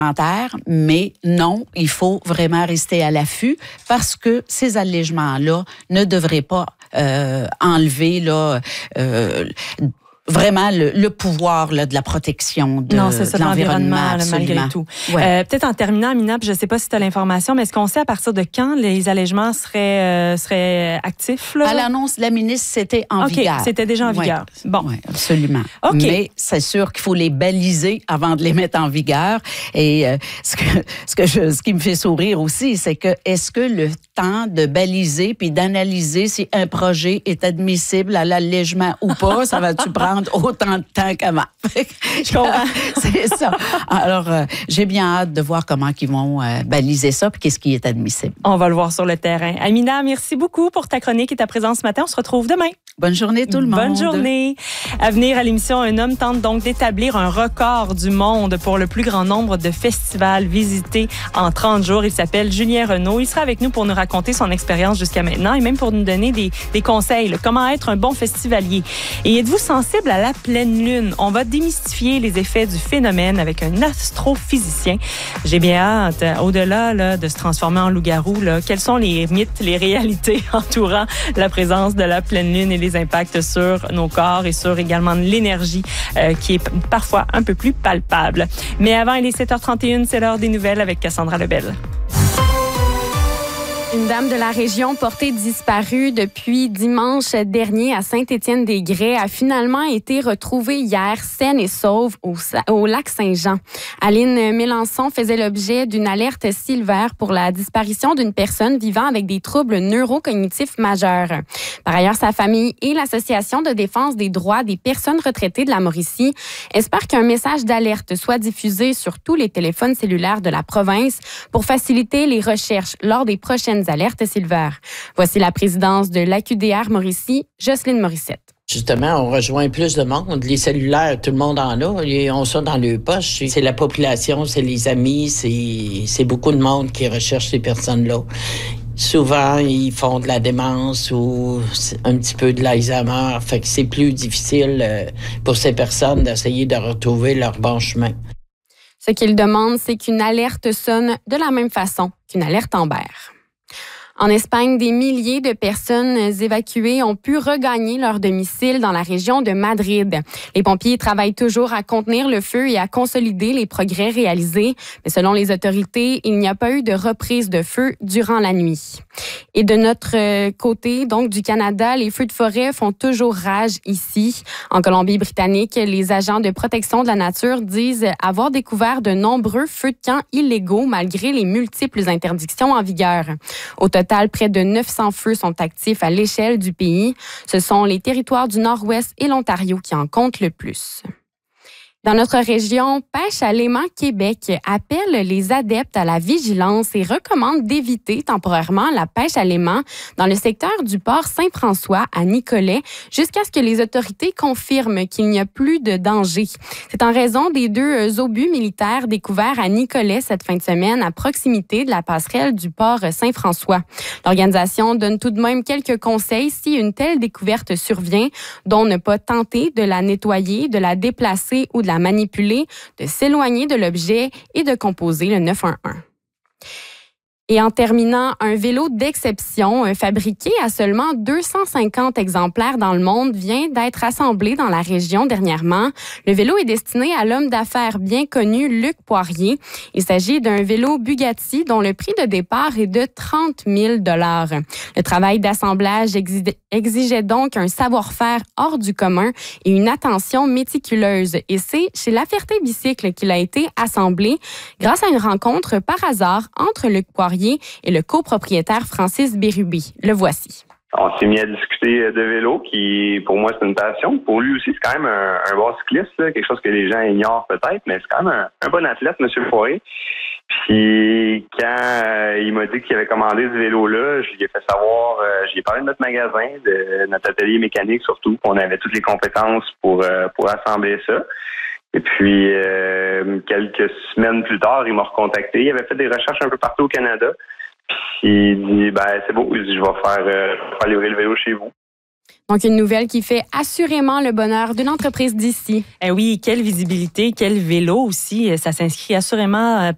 Mais non, il faut vraiment rester à l'affût parce que ces allègements-là ne devraient pas enlever vraiment le pouvoir là, de la protection de l'environnement, malgré tout. Ouais. Peut-être en terminant, Amina, je ne sais pas si tu as l'information, mais est-ce qu'on sait à partir de quand les allègements seraient actifs? Là? À l'annonce de la ministre, c'était en vigueur. C'était déjà en vigueur. Bon. Oui, absolument. Mais c'est sûr qu'il faut les baliser avant de les mettre en vigueur. Et ce qui me fait sourire aussi, c'est que est-ce que le temps de baliser puis d'analyser si un projet est admissible à l'allègement ou pas, ça va-tu prendre autant de temps qu'avant? Je comprends. C'est ça. Alors, j'ai bien hâte de voir comment ils vont baliser ça et qu'est-ce qui est admissible. On va le voir sur le terrain. Amina, merci beaucoup pour ta chronique et ta présence ce matin. On se retrouve demain. Bonne journée tout le monde. Bonne journée. À venir à l'émission, un homme tente donc d'établir un record du monde pour le plus grand nombre de festivals visités en 30 jours. Il s'appelle Julien Renaud. Il sera avec nous pour nous raconter son expérience jusqu'à maintenant et même pour nous donner des conseils. Là, comment être un bon festivalier. Et êtes-vous sensible à la pleine lune? On va démystifier les effets du phénomène avec un astrophysicien. J'ai bien hâte, au-delà là, de se transformer en loup-garou, quels sont les mythes, les réalités entourant la présence de la pleine lune et les impacts sur nos corps et sur également l'énergie qui est parfois un peu plus palpable. Mais avant, il est 7h31, c'est l'heure des nouvelles avec Cassandra Lebel. Une dame de la région portée disparue depuis dimanche dernier à Saint-Étienne-des-Grès a finalement été retrouvée hier saine et sauve au lac Saint-Jean. Aline Mélençon faisait l'objet d'une alerte Silver pour la disparition d'une personne vivant avec des troubles neurocognitifs majeurs. Par ailleurs, sa famille et l'Association de défense des droits des personnes retraitées de la Mauricie espèrent qu'un message d'alerte soit diffusé sur tous les téléphones cellulaires de la province pour faciliter les recherches lors des prochaines alertes Silver. Voici la présidence de l'AQDR Mauricie, Jocelyne Morissette. Justement, on rejoint plus de monde. Les cellulaires, tout le monde en a. Ils ont ça dans leur poche. C'est la population, c'est les amis, c'est beaucoup de monde qui recherche ces personnes-là. Souvent, ils font de la démence ou un petit peu de l'Alzheimer. Fait que c'est plus difficile pour ces personnes d'essayer de retrouver leur bon chemin. Ce qu'ils demandent, c'est qu'une alerte sonne de la même façon qu'une alerte Amber. En Espagne, des milliers de personnes évacuées ont pu regagner leur domicile dans la région de Madrid. Les pompiers travaillent toujours à contenir le feu et à consolider les progrès réalisés. Mais selon les autorités, il n'y a pas eu de reprise de feu durant la nuit. Et de notre côté, donc du Canada, les feux de forêt font toujours rage ici. En Colombie-Britannique, les agents de protection de la nature disent avoir découvert de nombreux feux de camp illégaux malgré les multiples interdictions en vigueur. Au total, près de 900 feux sont actifs à l'échelle du pays. Ce sont les territoires du Nord-Ouest et l'Ontario qui en comptent le plus. Dans notre région, Pêche à l'aimant Québec appelle les adeptes à la vigilance et recommande d'éviter temporairement la pêche à l'aimant dans le secteur du port Saint-François à Nicolet jusqu'à ce que les autorités confirment qu'il n'y a plus de danger. C'est en raison des 2 obus militaires découverts à Nicolet cette fin de semaine à proximité de la passerelle du port Saint-François. L'organisation donne tout de même quelques conseils si une telle découverte survient, dont ne pas tenter de la nettoyer, de la déplacer ou de la manipuler, de s'éloigner de l'objet et de composer le 911. Et en terminant, un vélo d'exception fabriqué à seulement 250 exemplaires dans le monde vient d'être assemblé dans la région dernièrement. Le vélo est destiné à l'homme d'affaires bien connu Luc Poirier. Il s'agit d'un vélo Bugatti dont le prix de départ est de 30 000 $. Le travail d'assemblage exigeait donc un savoir-faire hors du commun et une attention méticuleuse. Et c'est chez La Ferté Bicycle qu'il a été assemblé grâce à une rencontre par hasard entre Luc Poirier et le copropriétaire Francis Bérubé. Le voici. On s'est mis à discuter de vélo, qui pour moi c'est une passion. Pour lui aussi, c'est quand même un bon cycliste, là, quelque chose que les gens ignorent peut-être, mais c'est quand même un bon athlète, M. Poirier. Puis quand il m'a dit qu'il avait commandé ce vélo-là, je lui ai fait savoir, je lui ai parlé de notre magasin, de notre atelier mécanique surtout, qu'on avait toutes les compétences pour assembler ça. Et puis, quelques semaines plus tard, il m'a recontacté. Il avait fait des recherches un peu partout au Canada. Puis il dit, c'est beau. Il dit, je vais faire livrer le vélo chez vous. Donc, une nouvelle qui fait assurément le bonheur d'une entreprise d'ici. Eh oui, quelle visibilité, quel vélo aussi. Ça s'inscrit assurément